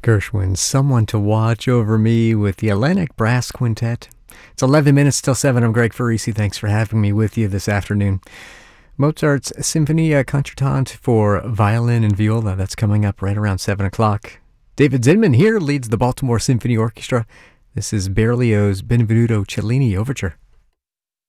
Gershwin, Someone to Watch Over Me with the Atlantic Brass Quintet. It's 11 minutes till 7. I'm Greg Farisi. Thanks for having me with you this afternoon. Mozart's Sinfonia Concertante for violin and viola. That's coming up right around 7 o'clock. David Zinman here leads the Baltimore Symphony Orchestra. This is Berlioz' Benvenuto Cellini Overture.